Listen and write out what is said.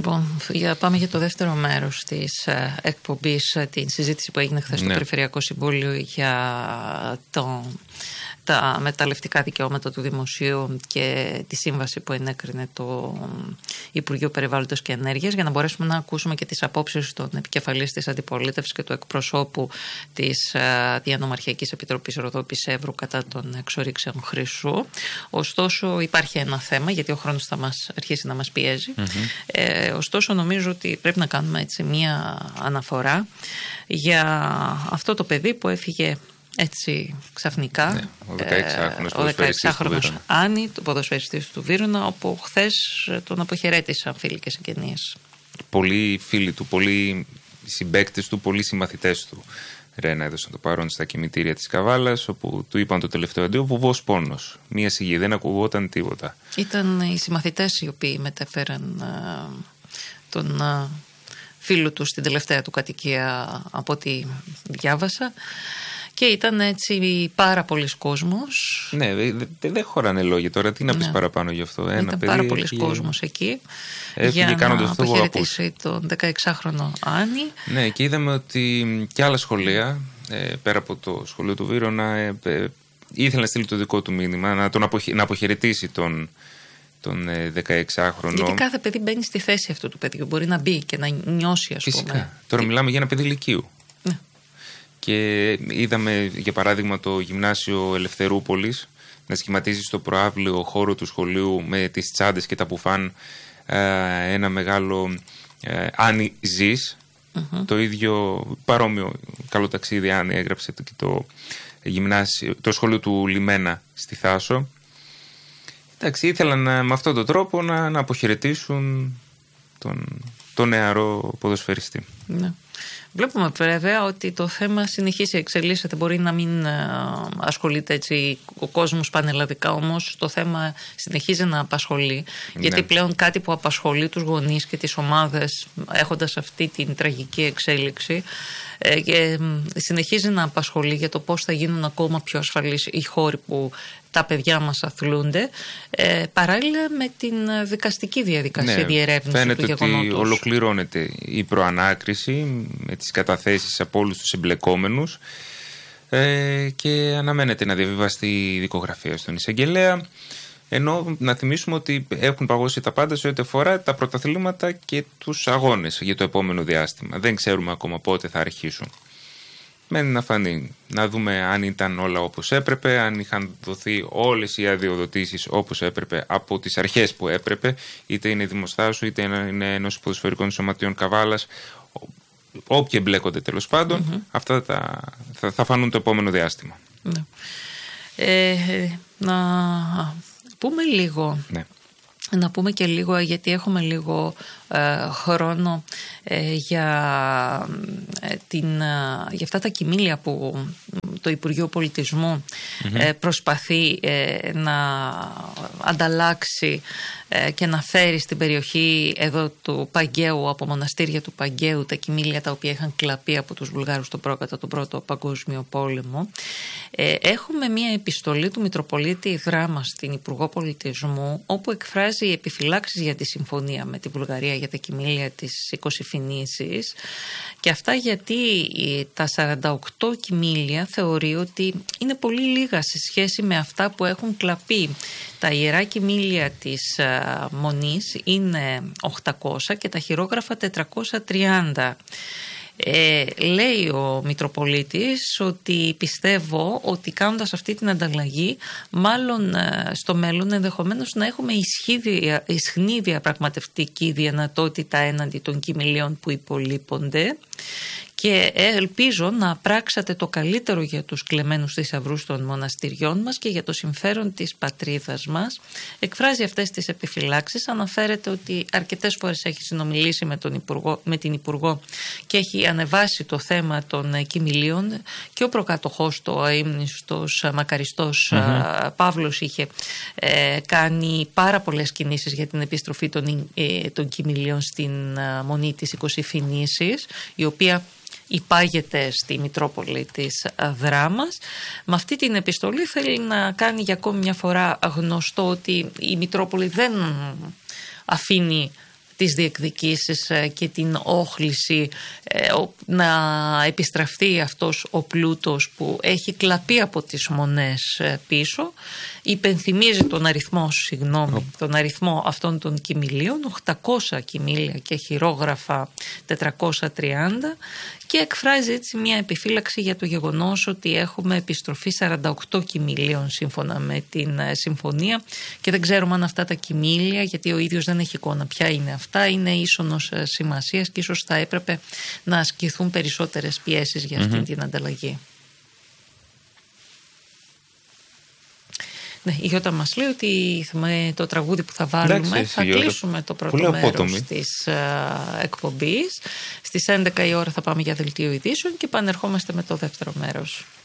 Λοιπόν, πάμε για το δεύτερο μέρος της εκπομπής, την συζήτηση που έγινε χθες στο Περιφερειακό Συμβούλιο για τα μεταλλευτικά δικαιώματα του Δημοσίου και τη σύμβαση που ενέκρινε το Υπουργείο Περιβάλλοντος και Ενέργειας, για να μπορέσουμε να ακούσουμε και τις απόψεις των επικεφαλής της αντιπολίτευσης και του εκπροσώπου της Διανομαρχιακής Επιτροπής Ροδόπης Εύρου κατά των εξορίξεων χρυσού. Ωστόσο υπάρχει ένα θέμα, γιατί ο χρόνος θα μας αρχίσει να μας πιέζει. Ωστόσο νομίζω ότι πρέπει να κάνουμε έτσι μία αναφορά για αυτό το παιδί που έφυγε έτσι ξαφνικά, ο 16χρονος Άννη, το ποδοσφαιριστής του Βύρωνα, όπου χθες τον αποχαιρέτησαν φίλοι και συγγενείς. Πολλοί φίλοι του, πολλοί συμπαίκτες του, πολλοί συμμαθητές του, Ρένα, έδωσαν το παρόν στα κημητήρια της Καβάλας, όπου του είπαν το τελευταίο αντίο, βουβός πόνος. Μία σιγή, δεν ακουγόταν τίποτα. Ήταν οι συμμαθητές οι οποίοι μετέφεραν τον φίλο του στην τελευταία του κατοικία, από ό,τι διάβασα. Και ήταν έτσι πάρα πολλοί κόσμος. Ναι, δεν χωράνε λόγια τώρα. Τι να πεις παραπάνω γι' αυτό. Ήταν πάρα πολλοί κόσμος εκεί. Έφυγε για να αποχαιρετήσει τον 16χρονο Άννη. Ναι, και είδαμε ότι και άλλα σχολεία, πέρα από το σχολείο του Βύρωνα, ήθελε να στείλει το δικό του μήνυμα, να αποχαιρετήσει τον 16χρονο. Γιατί κάθε παιδί μπαίνει στη θέση αυτού του παιδιού. Μπορεί να μπει και να νιώσει, ας πούμε. Φυσικά. Τώρα μιλάμε για ένα παιδί λυκείου. Και είδαμε για παράδειγμα το Γυμνάσιο Ελευθερούπολης να σχηματίζει στο προαύλιο χώρο του σχολείου με τις τσάντες και τα πουφάν ένα μεγάλο Άννη ζεις. Το ίδιο παρόμοιο καλό ταξίδι Άννη έγραψε και το σχολείο του Λιμένα στη Θάσο. Εντάξει, ήθελαν με αυτόν τον τρόπο να αποχαιρετήσουν τον νεαρό ποδοσφαιριστή. Ναι. Βλέπουμε βέβαια ότι το θέμα συνεχίζει, εξελίσσεται. Μπορεί να μην ασχολείται έτσι ο κόσμος πανελλαδικά, όμως το θέμα συνεχίζει να απασχολεί. Γιατί πλέον κάτι που απασχολεί τους γονείς και τις ομάδες, έχοντας αυτή την τραγική εξέλιξη, και συνεχίζει να απασχολεί για το πώς θα γίνουν ακόμα πιο ασφαλείς οι χώροι που τα παιδιά μας αθλούνται, παράλληλα με την δικαστική διαδικασία διερεύνηση του γεγονότος. Φαίνεται ότι ολοκληρώνεται η προανάκριση με τις καταθέσεις από όλους τους εμπλεκόμενους και αναμένεται να διαβιβαστεί η δικογραφία στον εισαγγελέα. Ενώ να θυμίσουμε ότι έχουν παγώσει τα πάντα σε ό,τι αφορά τα πρωταθλήματα και τους αγώνες για το επόμενο διάστημα. Δεν ξέρουμε ακόμα πότε θα αρχίσουν. Μένει να φανεί, να δούμε αν ήταν όλα όπως έπρεπε, αν είχαν δοθεί όλες οι αδειοδοτήσεις όπως έπρεπε από τις αρχές που έπρεπε, είτε είναι δημοστάσου, είτε είναι Ένωση Ποδοσφαιρικών Σωματείων Καβάλας, όποιοι εμπλέκονται τέλος πάντων, αυτά θα φανούν το επόμενο διάστημα. Να πούμε λίγο... Να πούμε και λίγο, γιατί έχουμε λίγο χρόνο, για αυτά τα κοιμήλια που το Υπουργείο Πολιτισμού προσπαθεί να ανταλλάξει και να φέρει στην περιοχή εδώ του Παγκαίου, από μοναστήρια του Παγκαίου, τα κοιμήλια τα οποία είχαν κλαπεί από τους Βουλγάρους κατά τον Πρώτο Παγκόσμιο Πόλεμο. Έχουμε μία επιστολή του Μητροπολίτη Δράμας στην Υπουργό Πολιτισμού, όπου εκφράζει επιφυλάξεις για τη συμφωνία με τη Βουλγαρία για τα κοιμήλια της 20 Φινήσης, και αυτά γιατί τα 48 κοιμήλια θεωρεί ότι είναι πολύ λίγα σε σχέση με αυτά που έχουν κλαπεί. Τα ιερά κοιμήλια της Μονής είναι 800 και τα χειρόγραφα 430. Λέει ο Μητροπολίτης ότι πιστεύω ότι κάνοντας αυτή την ανταλλαγή, μάλλον στο μέλλον ενδεχομένως να έχουμε ισχνή διαπραγματευτική δυνατότητα έναντι των κοιμηλίων που υπολείπονται, και ελπίζω να πράξατε το καλύτερο για τους κλεμμένους θησαυρούς των μοναστηριών μας και για το συμφέρον της πατρίδας μας. Εκφράζει αυτές τις επιφυλάξεις. Αναφέρεται ότι αρκετές φορές έχει συνομιλήσει με την Υπουργό και έχει ανεβάσει το θέμα των κοιμηλίων, και ο προκατοχός του, ο αείμνηστος μακαριστός Παύλος, είχε κάνει πάρα πολλές κινήσεις για την επιστροφή των κοιμηλίων στην Μονή της 20 Φινήσης, η οποία υπάγεται στη Μητρόπολη της Δράμας. Με αυτή την επιστολή θέλει να κάνει για ακόμη μια φορά γνωστό ότι η Μητρόπολη δεν αφήνει τις διεκδικήσεις και την όχληση να επιστραφεί αυτός ο πλούτος που έχει κλαπεί από τις μονές πίσω. Υπενθυμίζει τον αριθμό αυτών των κοιμηλίων, 800 κοιμήλια και χειρόγραφα 430, και εκφράζει έτσι μια επιφύλαξη για το γεγονός ότι έχουμε επιστροφή 48 κοιμηλίων σύμφωνα με την συμφωνία, και δεν ξέρουμε αν αυτά τα κοιμήλια, γιατί ο ίδιος δεν έχει εικόνα ποια είναι αυτά, είναι ίσονος σημασίας και ίσως θα έπρεπε να ασκηθούν περισσότερες πιέσεις για αυτή την ανταλλαγή. Ναι, η Γιώτα μας λέει ότι με το τραγούδι που θα βάλουμε θα κλείσουμε το πρώτο μέρος της εκπομπής. Στις 11 η ώρα θα πάμε για δελτίο ειδήσεων και επανερχόμαστε με το δεύτερο μέρος.